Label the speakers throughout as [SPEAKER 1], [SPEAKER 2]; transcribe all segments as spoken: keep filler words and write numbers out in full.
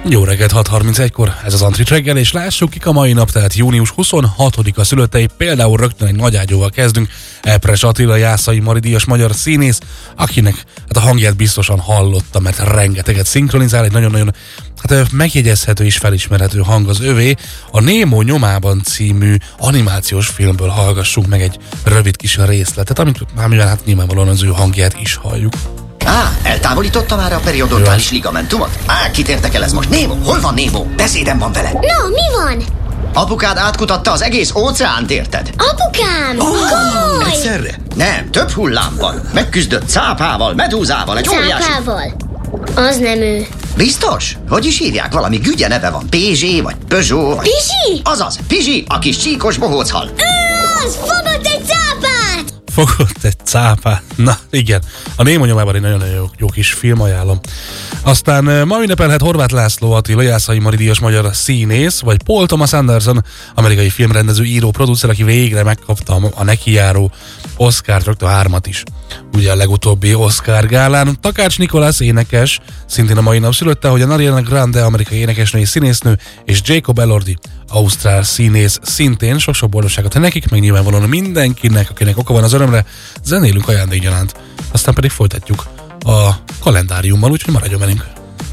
[SPEAKER 1] Jó reggelt, hat harmincegykor, ez az Antrit reggel, és lássuk kik a mai nap, tehát június huszonhatodika szülöttei, például rögtön egy nagy ágyúval kezdünk. Epres Attila, Jászai Mari díjas magyar színész, akinek hát a hangját biztosan hallotta, mert rengeteget szinkronizál, egy nagyon-nagyon hát megjegyezhető és felismerhető hang az övé. A Némo nyomában című animációs filmből hallgassunk meg egy rövid kis részletet, amit, amivel hát nyilvánvalóan az ő hangját is halljuk.
[SPEAKER 2] Á, eltávolította már a periodontális ligamentumot? Á, kit érdekel ez most? Némo, hol van Némo? Beszédem van vele.
[SPEAKER 3] No, mi van?
[SPEAKER 2] Apukád átkutatta az egész óceánt, érted?
[SPEAKER 3] Apukám!
[SPEAKER 2] Oh,
[SPEAKER 3] Komoly!
[SPEAKER 2] egyszerre? Nem, több hullámban. Megküzdött cápával, medúzával, egy óriási...
[SPEAKER 3] Cápával? Az nem ő.
[SPEAKER 2] Biztos? Hogy is hívják? Valami gügye neve van. Pizsi, vagy Peugeot, vagy...
[SPEAKER 3] Pizsi?
[SPEAKER 2] Azaz, Pizsi, a kis csíkos bohóchal.
[SPEAKER 3] Ő az! Fogott egy cápát!
[SPEAKER 1] Fogott egy cápát. Na igen, a Némo nyomában egy nagyon-nagyon jó, jó kis film, ajánlom. Aztán ma ünnepelhet Horváth László Attila, Jászai Mari díjas magyar színész, vagy Paul Thomas Anderson, amerikai filmrendező, író, producer, aki végre megkapta a nekijáró Oscart, rögtön hármat is. Ugye a legutóbbi Oscar gálán. Takács Nicholas énekes, szintén a mai nap szülötte, hogy a Ariana Grande, amerikai énekesnő és színésznő, és Jacob Elordi, ausztrál színész, szintén sok-sok boldogságot nekik, meg nyilvánvalóan mindenkinek, akinek oka van az örömre, zenélünk ajándékgyaránt. Aztán pedig folytatjuk a kalendáriummal, úgyhogy maradjon velünk.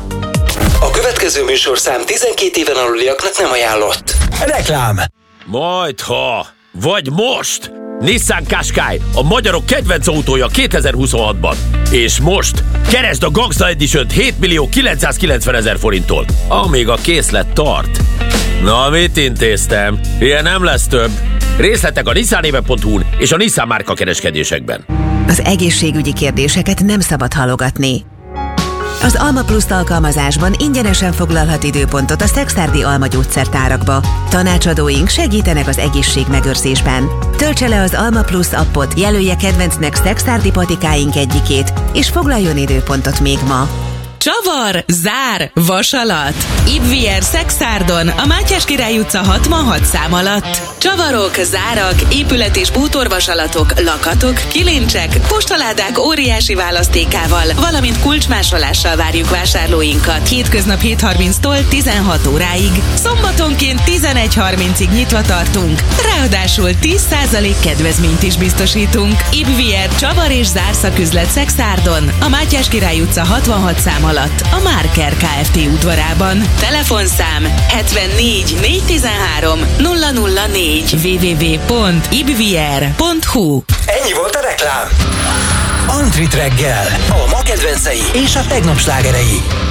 [SPEAKER 4] A következő műsorszám tizenkét éven aluliaknak nem ajánlott.
[SPEAKER 5] Reklám.
[SPEAKER 6] Majdha, vagy most! Nissan Qashqai, a magyarok kedvenc autója kétezer-huszonhatban. És most keresd a Gangsta Edition-t hét millió kilencszázkilencvenezer forinttól, amíg a készlet tart. Na, mit intéztem? Ilyen nem lesz több. Részletek a nissanéve pont hu-n és a Nissan márka kereskedésekben.
[SPEAKER 7] Az egészségügyi kérdéseket nem szabad halogatni. Az Alma Plus alkalmazásban ingyenesen foglalhat időpontot a Szekszárdi Alma gyógyszertárakba. Tanácsadóink segítenek az egészségmegőrzésben. Töltse le az Alma Plus appot, jelölje kedvencnek Szekszárdi patikáink egyikét, és foglaljon időpontot még ma.
[SPEAKER 8] Csavar, zár, vasalat. Ibvier Szekszárdon, a Mátyás Király utca hatvanhat szám alatt. Csavarok, zárak, épület- és bútorvasalatok, lakatok, kilincsek, postaládák óriási választékával, valamint kulcsmásolással várjuk vásárlóinkat. Hétköznap hét harminctól tizenhat óráig. Szombatonként tizenegy harmincig nyitva tartunk. Ráadásul tíz százalék kedvezményt is biztosítunk. Ibvier Csavar és zárszaküzlet Szekszárdon, a Mátyás Király utca hatvanhat szám alatt, a Márker Kft. Udvarában. Telefonszám hetvennégy négyszáztizenhárom nulla nulla négy double-u double-u double-u pont ibvier pont hu.
[SPEAKER 5] Ennyi volt a reklám. Antrit reggel. A ma kedvencei és a tegnap slágerei.